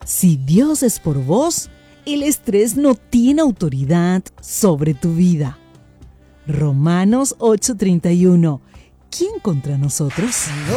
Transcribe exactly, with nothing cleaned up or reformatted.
Si Dios es por vos, el estrés no tiene autoridad sobre tu vida. Romanos ocho treinta y uno. ¿Quién contra nosotros?